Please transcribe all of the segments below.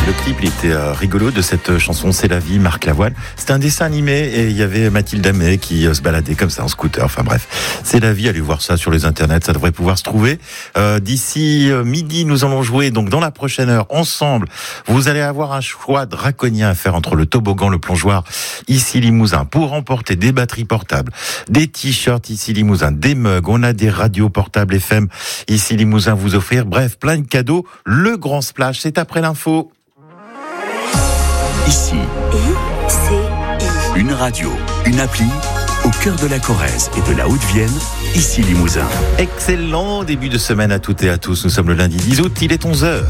Le clip, il était rigolo de cette chanson C'est la vie, Marc Lavoine. C'était un dessin animé et il y avait Mathilde Amet qui se baladait comme ça en scooter. Enfin bref, C'est la vie, allez voir ça sur les internets, ça devrait pouvoir se trouver. D'ici midi, nous allons jouer donc dans la prochaine heure ensemble. Vous allez avoir un choix draconien à faire entre le toboggan, le plongeoir, ici Limousin, pour remporter des batteries portables, des t-shirts ici Limousin, des mugs, on a des radios portables FM ici Limousin vous offrir. Bref, plein de cadeaux. Le grand splash, c'est après l'info. Ici, une radio, une appli, au cœur de la Corrèze et de la Haute-Vienne, ici Limousin. Excellent début de semaine à toutes et à tous. Nous sommes le lundi 10 août, il est 11h.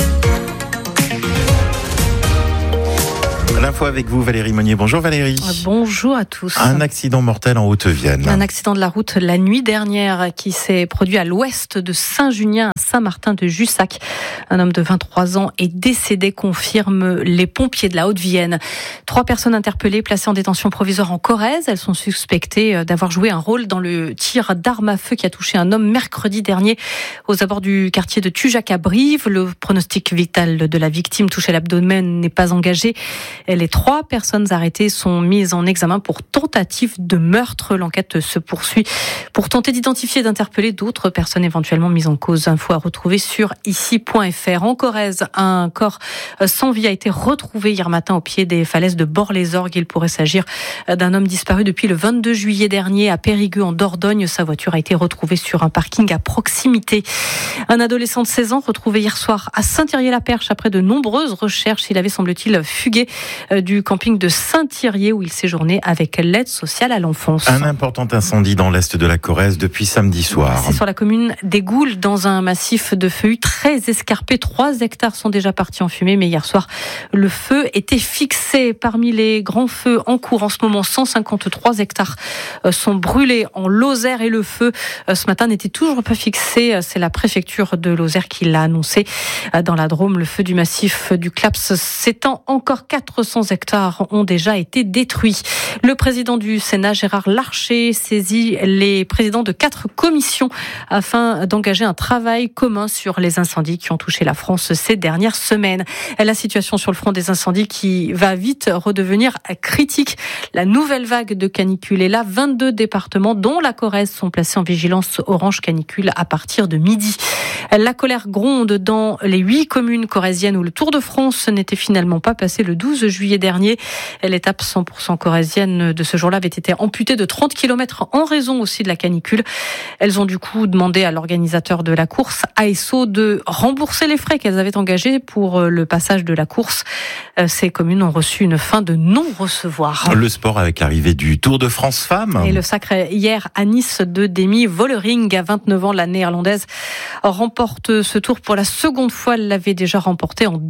L'info avec vous, Valérie Monnier. Bonjour Valérie. Bonjour à tous. Un accident mortel en Haute-Vienne. Un accident de la route la nuit dernière qui s'est produit à l'ouest de Saint-Junien, à Saint-Martin-de-Jussac. Un homme de 23 ans est décédé, confirment les pompiers de la Haute-Vienne. 3 personnes interpellées, placées en détention provisoire en Corrèze. Elles sont suspectées d'avoir joué un rôle dans le tir d'arme à feu qui a touché un homme mercredi dernier aux abords du quartier de Tujac à Brive. Le pronostic vital de la victime touchée à l'abdomen n'est pas engagé. Les 3 personnes arrêtées sont mises en examen pour tentative de meurtre. L'enquête se poursuit pour tenter d'identifier et d'interpeller d'autres personnes éventuellement mises en cause. Info à retrouver sur ici.fr. En Corrèze, un corps sans vie a été retrouvé hier matin au pied des falaises de Bord-les-Orgues. Il pourrait s'agir d'un homme disparu depuis le 22 juillet dernier à Périgueux en Dordogne. Sa voiture a été retrouvée sur un parking à proximité. Un adolescent de 16 ans retrouvé hier soir à Saint-Thirier-la-Perche après de nombreuses recherches. Il avait, semble-t-il, fugué du camping de Saint-Thirier où il séjournait avec l'aide sociale à l'enfance. Un important incendie dans l'est de la Corrèze depuis samedi soir. C'est sur la commune des Goules, dans un massif de feuillus très escarpé. 3 hectares sont déjà partis en fumée, mais hier soir, le feu était fixé. Parmi les grands feux en cours en ce moment, 153 hectares sont brûlés en Lozère et le feu ce matin n'était toujours pas fixé. C'est la préfecture de Lozère qui l'a annoncé. Dans la Drôme, le feu du massif du Claps s'étend encore 400 hectares ont déjà été détruits. Le président du Sénat, Gérard Larcher, saisit les présidents de 4 commissions afin d'engager un travail commun sur les incendies qui ont touché la France ces dernières semaines. La situation sur le front des incendies qui va vite redevenir critique. La nouvelle vague de canicule est là. 22 départements, dont la Corrèze, sont placés en vigilance orange canicule à partir de midi. La colère gronde dans les 8 communes corréziennes où le Tour de France n'était finalement pas passé le 12 juillet dernier. L'étape 100% corrézienne de ce jour-là avait été amputée de 30 km en raison aussi de la canicule. Elles ont du coup demandé à l'organisateur de la course, ASO, de rembourser les frais qu'elles avaient engagés pour le passage de la course. Ces communes ont reçu une fin de non-recevoir. Le sport avec l'arrivée du Tour de France Femmes. Et le sacre hier à Nice de Demi Vollering, à 29 ans, la néerlandaise remporte ce tour pour la seconde fois. Elle l'avait déjà remporté en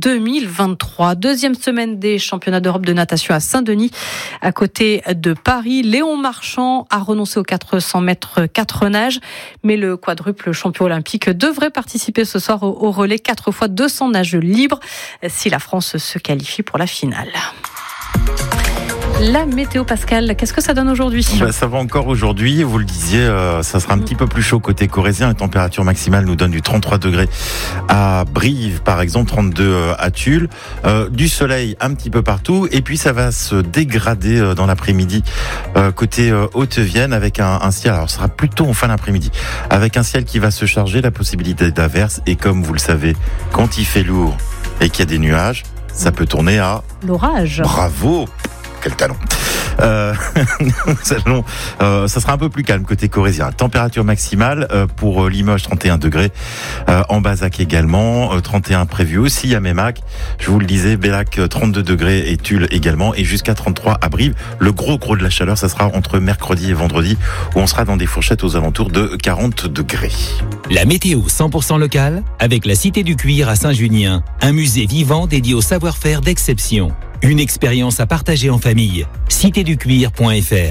2023. Deuxième semaine des championnats d'Europe de natation à Saint-Denis, à côté de Paris. Léon Marchand a renoncé aux 400 mètres 4 nages, mais le quadruple champion olympique devrait participer ce soir au relais 4 x 200 nages libres si la France se qualifie pour la finale. La météo, Pascal, qu'est-ce que ça donne aujourd'hui ? Ça va encore aujourd'hui, vous le disiez, ça sera un petit peu plus chaud côté corrézien. La température maximale nous donne du 33 degrés à Brive, par exemple, 32 à Tulle. Du soleil un petit peu partout, et puis ça va se dégrader dans l'après-midi côté Haute-Vienne avec un ciel, alors ce sera plutôt en fin d'après-midi, avec un ciel qui va se charger, la possibilité d'averse, et comme vous le savez, quand il fait lourd et qu'il y a des nuages, ça peut tourner à l'orage. Bravo! Quel talent. Ça sera un peu plus calme côté corrézien. Température maximale pour Limoges 31 degrés, en Bazac également 31 prévu aussi à Mémac. Je vous le disais, Bellac 32 degrés et Tulle également, et jusqu'à 33 à Brive. Le gros de la chaleur, ça sera entre mercredi et vendredi, où on sera dans des fourchettes aux alentours de 40 degrés. La météo 100% locale avec la Cité du Cuir à Saint-Junien, un musée vivant dédié au savoir-faire d'exception. Une expérience à partager en famille. citéducuir.fr.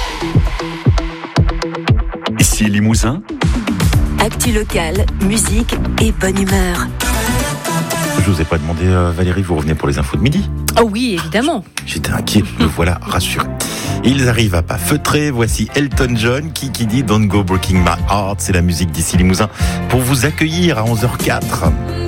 Ici Limousin. Actu locale, musique et bonne humeur. Je vous ai pas demandé, Valérie, vous revenez pour les infos de midi ? Oh oui, évidemment. J'étais inquiet, me voilà rassuré. Ils arrivent à pas feutrer. Voici Elton John qui dit Don't Go Breaking My Heart. C'est la musique d'ici Limousin pour vous accueillir à 11h04.